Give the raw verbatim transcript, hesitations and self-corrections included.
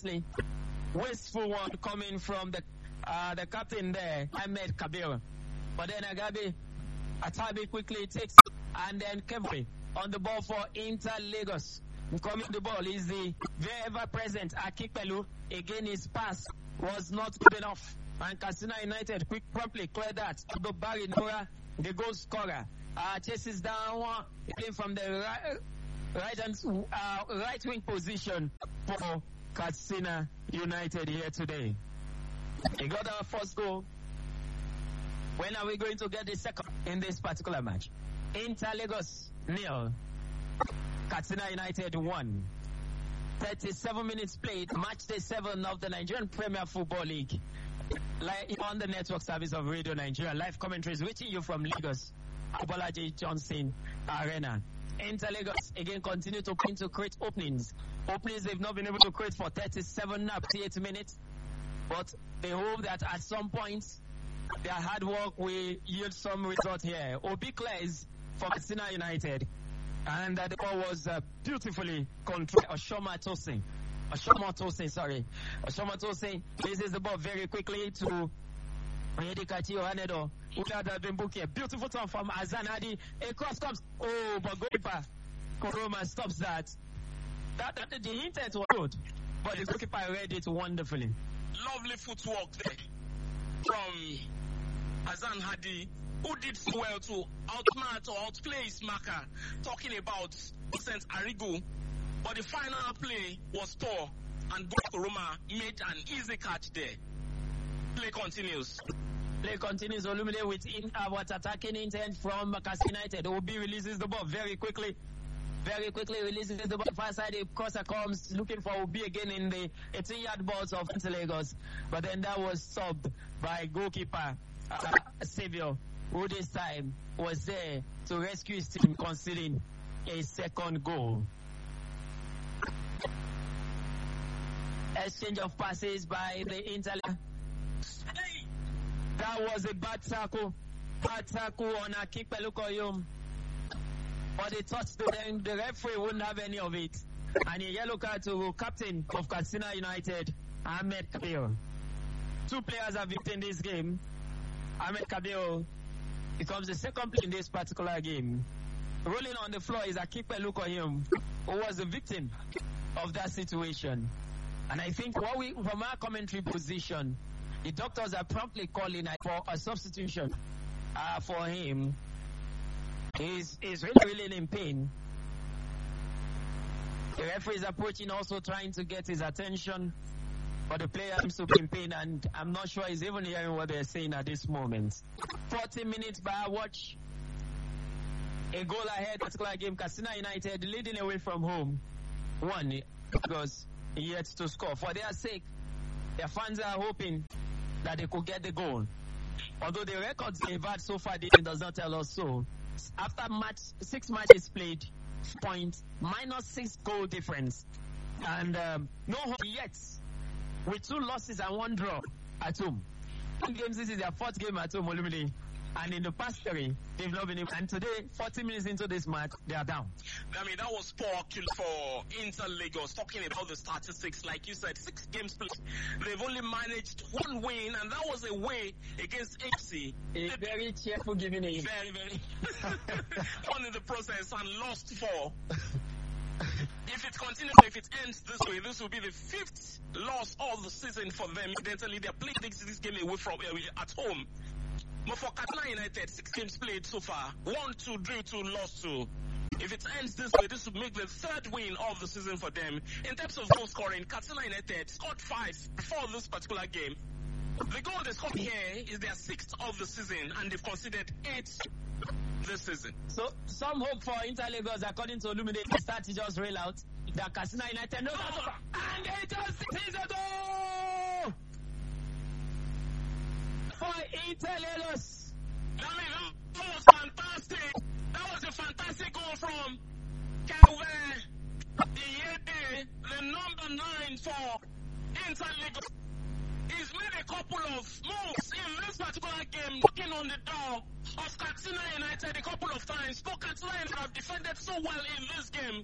honestly. Wasteful one coming from the uh, the captain there, Ahmed Kabir. But then Agabi, Atabi quickly takes, and then Kevin on the ball for Inter Lagos. Coming the ball is the very ever-present Akikpelu. Again, his pass was not good enough. And Katsina United quick promptly cleared that. Abdul Bari Nora, the goal scorer, uh, chases down one. He came from the right, right, and, uh, right wing position for Katsina United here today. He got our first goal. When are we going to get the second in this particular match? Inter Lagos nil. Katsina United one. thirty-seven minutes played, match day seven of the Nigerian Premier Football League. Live on the network service of Radio Nigeria. Live commentaries reaching you from Lagos, Abolaji Johnson Arena. Inter Lagos again continue to point to create openings. Openings they've not been able to create for thirty-seven, thirty-eight minutes. But they hope that at some point their hard work will yield some result here. Obi Clays from Katsina United. And uh, the ball was uh, beautifully controlled. Oshoma Tosin. Oshoma Tosin, sorry. Oshoma Tosin places the ball very quickly to Edikati Ohanedo. Beautiful turn from Azan Hadi. A cross comes. Oh, but goalkeeper Koroma stops that. That, that. The intent was good, but the goalkeeper read it wonderfully. Lovely footwork there from Azan Hadi, who did so well to outmatch or outplay his marker, talking about Vincent Arigu. But the final play was poor, and Boko Roma made an easy catch there. Play continues. Play continues. Olumide with in, uh, what attacking intent from Katsina United. Obi releases the ball very quickly. Very quickly releases the ball. Far side, the crosser comes looking for Obi again in the eighteen-yard box of Inter Lagos. But then that was subbed by goalkeeper uh, Savio, who this time was there to rescue his team, conceding a second goal. Exchange of passes by the Inter. Hey! That was a bad tackle. Bad tackle on Akikpelu Koyum. But they touched the, the referee wouldn't have any of it. And a yellow card to captain of Katsina United, Ahmed Kabir. Two players have victim in this game. Ahmed Kabir becomes the second player in this particular game. Rolling on the floor is Akikpelu Koyum, who was the victim of that situation. And I think what we, from our commentary position, the doctors are promptly calling for a substitution uh, for him. He's, he's really, really in pain. The referee is approaching, also trying to get his attention. But the player seems to be in pain, and I'm not sure he's even hearing what they're saying at this moment. forty minutes by our watch. A goal ahead, particular game. Katsina United leading away from home. One, because yet to score. For their sake, their fans are hoping that they could get the goal. Although the records they've had so far does not tell us so. After match, six matches played, point minus six goal difference, and um, no home yet, with two losses and one draw at home. Two games, this is their fourth game at home, Olumide. And in the past three, they've not been able. And today, forty minutes into this match, they are down. I mean, that was poor actually for Inter Lagos. Talking about the statistics, like you said, six games played. They've only managed one win, and that was a win against F C. A they, very cheerful giving aim. Very, very. Won in the process and lost four. If it continues, if it ends this way, this will be the fifth loss of the season for them. Evidently, they're playing this game away from uh, at home. But for Katsina United, six games played so far. One, two, drew two, lost two. If it ends this way, this would make the third win of the season for them. In terms of goal scoring, Katsina United scored five before this particular game. The goal they scored here is their sixth of the season, and they've conceded eight this season. So, some hope for Inter Lagos, according to Olumide, they start to just rail out that Katsina United knows how to, and it just is a goal for Inter Lagos. I mean, that was fantastic. That was a fantastic goal from Kelvin Iyede, the number nine for Inter Lagos. He's made a couple of moves in this particular game, knocking on the door of Katsina United a couple of times. But Katsina United have defended so well in this game.